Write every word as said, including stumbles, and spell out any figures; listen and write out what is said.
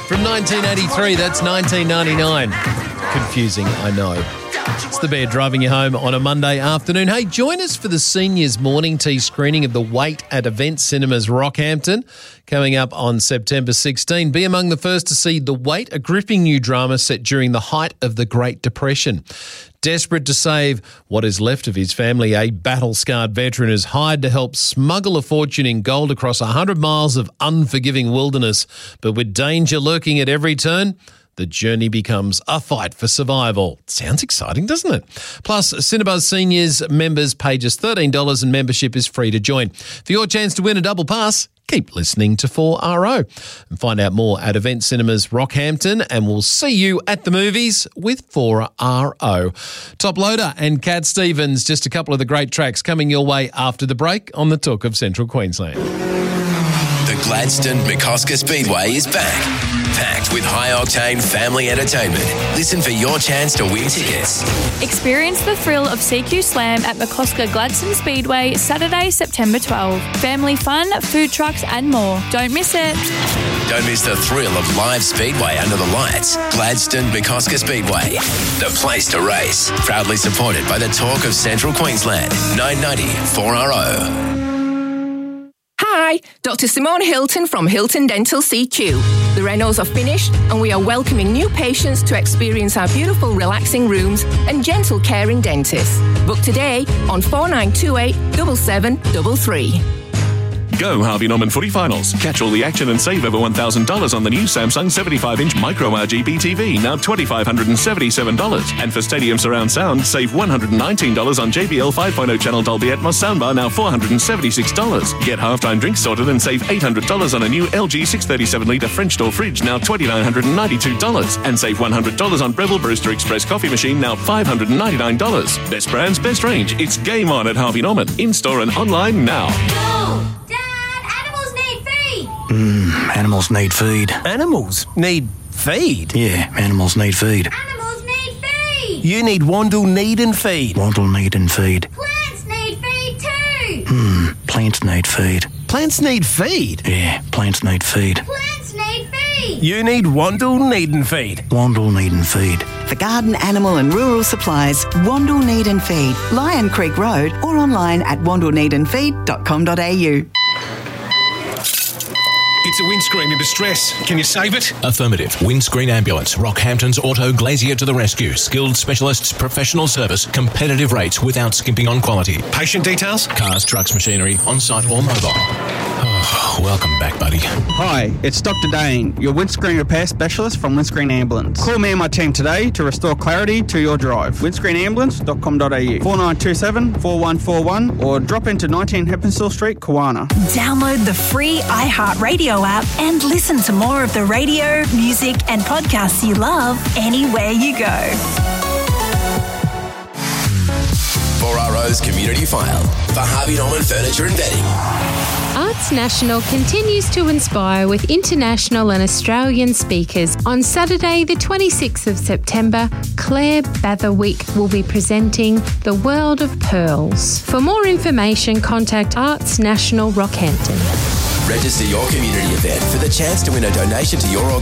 From nineteen eighty-three, that's nineteen ninety-nine. Confusing, I know. It's the Bear driving you home on a Monday afternoon. Hey, join us for the seniors morning tea screening of The Wait at Event Cinemas Rockhampton, coming up on September sixteenth. Be among the first to see The Wait, a gripping new drama set during the height of the Great Depression. Desperate to save what is left of his family, a battle-scarred veteran is hired to help smuggle a fortune in gold across one hundred miles of unforgiving wilderness. But with danger lurking at every turn, the journey becomes a fight for survival. Sounds exciting, doesn't it? Plus, Cinebuzz Seniors members pay just thirteen dollars and membership is free to join. For your chance to win a double pass, keep listening to four R O. And find out more at Event Cinemas Rockhampton, and we'll see you at the movies with four R O. Top Loader and Cat Stevens, just a couple of the great tracks coming your way after the break on the Talk of Central Queensland. The Gladstone McCosker Speedway is back, packed with high-octane family entertainment. Listen for your chance to win tickets. Experience the thrill of C Q Slam at McCosker Gladstone Speedway, Saturday, September twelfth. Family fun, food trucks and more. Don't miss it. Don't miss the thrill of live speedway under the lights. Gladstone McCosker Speedway, the place to race. Proudly supported by the Talk of Central Queensland. nine ninety four R O. Hi, Doctor Simone Hilton from Hilton Dental C Q. The renos are finished and we are welcoming new patients to experience our beautiful relaxing rooms and gentle caring dentists. Book today on four nine two eight, seven seven three three. Go Harvey Norman Footy Finals. Catch all the action and save over one thousand dollars on the new Samsung seventy-five inch Micro R G B T V, now two thousand five hundred seventy-seven dollars. And for Stadium Surround Sound, save one hundred nineteen dollars on J B L five point oh channel Dolby Atmos soundbar, now four hundred seventy-six dollars. Get halftime drinks sorted and save eight hundred dollars on a new L G six thirty-seven litre French door fridge, now two thousand nine hundred ninety-two dollars. And save one hundred dollars on Breville Brewster Express coffee machine, now five hundred ninety-nine dollars. Best brands, best range. It's game on at Harvey Norman. In-store and online now. No! Mmm, animals need feed. Animals need feed? Yeah, animals need feed. Animals need feed! You need Wandle Need and Feed. Wandle Need and Feed. Plants need feed too! Hmm, plants need feed. Plants need feed? Yeah, plants need feed. Plants need feed! You need Wandle Need and Feed. Wandle Need and Feed. For garden, animal and rural supplies, Wandle Need and Feed, Lion Creek Road, or online at wandle need and feed dot com dot a u. It's a windscreen in distress. Can you save it? Affirmative. Windscreen Ambulance. Rockhampton's Auto Glazier to the rescue. Skilled specialists, professional service, competitive rates without skimping on quality. Patient details? Cars, trucks, machinery, on-site or mobile. Oh, welcome back, buddy. Hi, it's Doctor Dane, your windscreen repair specialist from Windscreen Ambulance. Call me and my team today to restore clarity to your drive. windscreen ambulance dot com dot a u, four nine two seven, four one four one, or drop into nineteen Heppenstall Street, Kawana. Download the free iHeartRadio app and listen to more of the radio, music and podcasts you love anywhere you go. four R O's Community File for Harvey Norman Furniture and Bedding. Arts National continues to inspire with international and Australian speakers. On Saturday, the twenty-sixth of September, Claire Batherwick will be presenting The World of Pearls. For more information, contact Arts National Rockhampton. Register your community event for the chance to win a donation to your organisation.